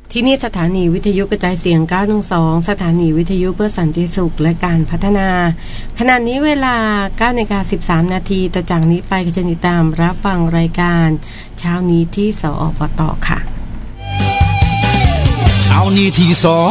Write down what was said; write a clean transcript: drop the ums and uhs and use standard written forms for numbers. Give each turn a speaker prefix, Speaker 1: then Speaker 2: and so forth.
Speaker 1: ที่นี่สถานีวิทยุกระจายเสียง912สถานีวิทยุเพื่อสันติสุขและการพัฒนาขณะนี้เวลา 9:13 นาทีต่อจากนี้ไปก็จะติดตามรับฟังรายการเช้านี้ที่สอฟตค่ะ
Speaker 2: เช้านี้ที่สอ